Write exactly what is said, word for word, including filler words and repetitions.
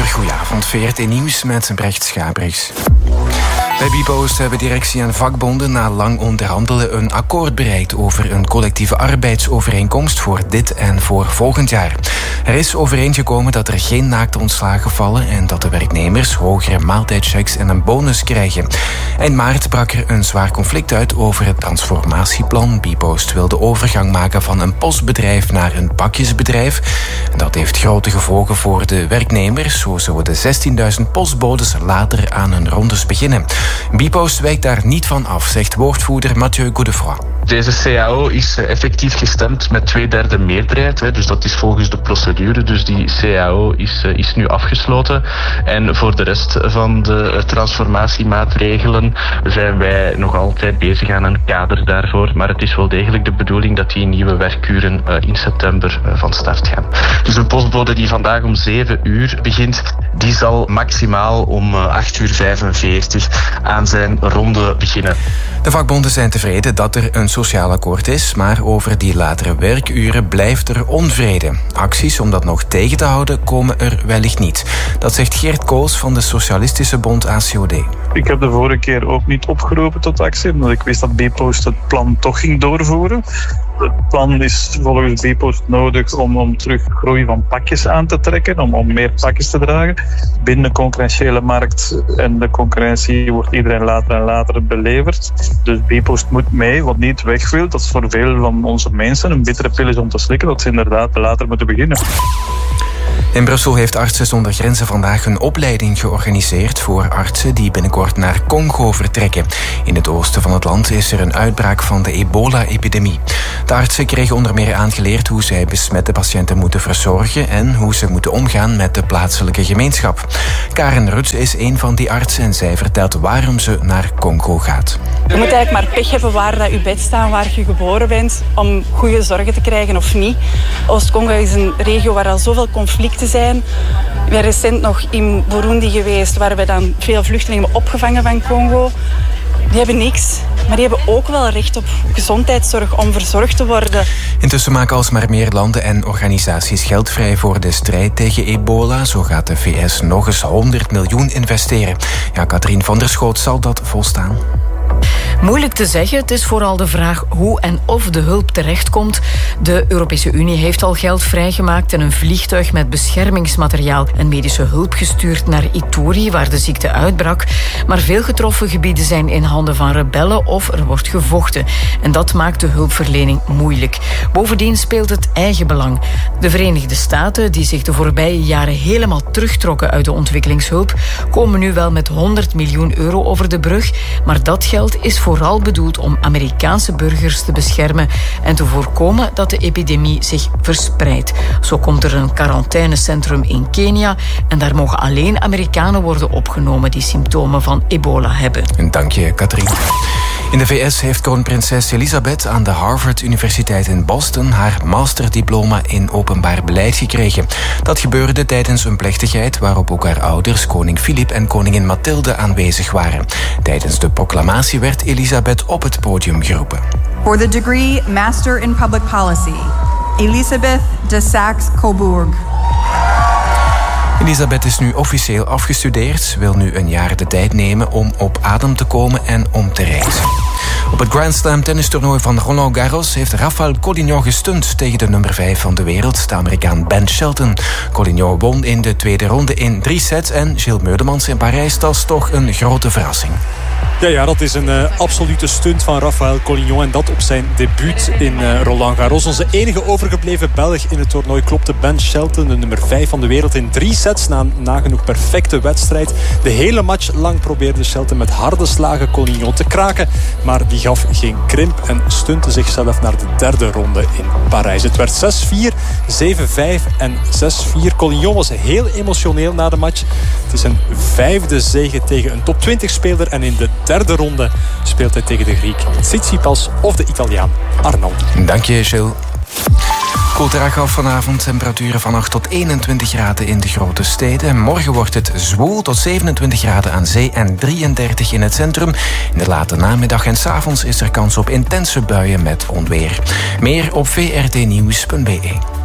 Goedenavond, V R T Nieuws met Brecht Schabriks. Bij Bpost hebben directie en vakbonden na lang onderhandelen een akkoord bereikt over een collectieve arbeidsovereenkomst voor dit en voor volgend jaar. Er is overeengekomen dat er geen naakte ontslagen vallen en dat de werknemers hogere maaltijdchecks en een bonus krijgen. Eind maart brak er een zwaar conflict uit over het transformatieplan. Bpost wil de overgang maken van een postbedrijf naar een pakjesbedrijf. Dat heeft grote gevolgen voor de werknemers. Zo zullen de zestienduizend postbodes later aan hun rondes beginnen. Bpost wijkt daar niet van af, zegt woordvoerder Mathieu Godefroy. Deze C A O is effectief gestemd met twee derde meerderheid. Hè, dus dat is volgens de procedure. Dus die C A O is, is nu afgesloten. En voor de rest van de transformatiemaatregelen zijn wij nog altijd bezig aan een kader daarvoor. Maar het is wel degelijk de bedoeling dat die nieuwe werkuren in september van start gaan. Dus een postbode die vandaag om zeven uur begint, die zal maximaal om acht uur vijfenveertig aan zijn ronde beginnen. De vakbonden zijn tevreden dat er een sociaal akkoord is, maar over die latere werkuren blijft er onvrede. Acties om dat nog tegen te houden komen er wellicht niet. Dat zegt Geert Kools van de Socialistische Bond A C O D. Ik heb de vorige keer ook niet opgeroepen tot actie, omdat ik wist dat Bpost het plan toch ging doorvoeren. Het plan is volgens Bpost nodig om, om terug groei van pakjes aan te trekken, om, om meer pakjes te dragen. Binnen de concurrentiële markt en de concurrentie wordt iedereen later en later beleverd. Dus Bpost moet mee, wat niet weg wil. Dat is voor veel van onze mensen een bittere pil is om te slikken, dat ze inderdaad later moeten beginnen. In Brussel heeft Artsen zonder Grenzen vandaag een opleiding georganiseerd voor artsen die binnenkort naar Congo vertrekken. In het oosten van het land is er een uitbraak van de ebola-epidemie. De artsen kregen onder meer aangeleerd hoe zij besmette patiënten moeten verzorgen en hoe ze moeten omgaan met de plaatselijke gemeenschap. Karen Ruts is een van die artsen en zij vertelt waarom ze naar Congo gaat. Je moet eigenlijk maar pech hebben waar dat je bed staat, waar je geboren bent, om goede zorgen te krijgen of niet. Oost-Congo is een regio waar al zoveel conflicten zijn. Ik ben recent nog in Burundi geweest, waar we dan veel vluchtelingen hebben opgevangen van Congo. Die hebben niks, maar die hebben ook wel recht op gezondheidszorg om verzorgd te worden. Intussen maken alsmaar meer landen en organisaties geld vrij voor de strijd tegen ebola. Zo gaat de V S nog eens honderd miljoen investeren. Ja, Katrien van der Schoot, zal dat volstaan? Moeilijk te zeggen. Het is vooral de vraag hoe en of de hulp terechtkomt. De Europese Unie heeft al geld vrijgemaakt en een vliegtuig met beschermingsmateriaal en medische hulp gestuurd naar Ituri, waar de ziekte uitbrak. Maar veel getroffen gebieden zijn in handen van rebellen of er wordt gevochten. En dat maakt de hulpverlening moeilijk. Bovendien speelt het eigenbelang. De Verenigde Staten, die zich de voorbije jaren helemaal terugtrokken uit de ontwikkelingshulp, komen nu wel met honderd miljoen euro over de brug. Maar dat geld is vooral bedoeld om Amerikaanse burgers te beschermen en te voorkomen dat de epidemie zich verspreidt. Zo komt er een quarantainecentrum in Kenia en daar mogen alleen Amerikanen worden opgenomen die symptomen van ebola hebben. Dank je, Katrien. In de V S heeft kroonprinses Elizabeth aan de Harvard Universiteit in Boston haar masterdiploma in openbaar beleid gekregen. Dat gebeurde tijdens een plechtigheid waarop ook haar ouders, koning Filip en koningin Mathilde, aanwezig waren. Tijdens de proclamatie werd Elizabeth op het podium geroepen. For the degree Master in Public Policy, Elizabeth de Saxe-Coburg. Elisabeth is nu officieel afgestudeerd. Ze wil nu een jaar de tijd nemen om op adem te komen en om te reizen. Op het Grand Slam tennistoernooi van Roland Garros heeft Rafael Collignon gestund tegen de nummer vijf van de wereld, de Amerikaan Ben Shelton. Collignon won in de tweede ronde in drie sets en Gilles Meudemans in Parijs, dat is toch een grote verrassing. Ja, ja, dat is een uh, absolute stunt van Rafael Collignon en dat op zijn debuut in uh, Roland Garros. Onze enige overgebleven Belg in het toernooi klopte Ben Shelton, de nummer vijf van de wereld, in drie sets na een nagenoeg perfecte wedstrijd. De hele match lang probeerde Shelton met harde slagen Collignon te kraken, maar die gaf geen krimp en stunte zichzelf naar de derde ronde in Parijs. Het werd zes vier, zeven vijf en zes vier. Collignon was heel emotioneel na de match. Het is een vijfde zege tegen een top twintig speler en in de derde ronde speelt hij tegen de Griek Tsitsipas of de Italiaan Arnaldo. Dank je, Gilles. Koelt erg af vanavond. Temperaturen van acht tot eenentwintig graden in de grote steden. Morgen wordt het zwoel tot zevenentwintig graden aan zee en drieëndertig in het centrum. In de late namiddag en 's avonds is er kans op intense buien met onweer. Meer op v r t nieuws punt b e.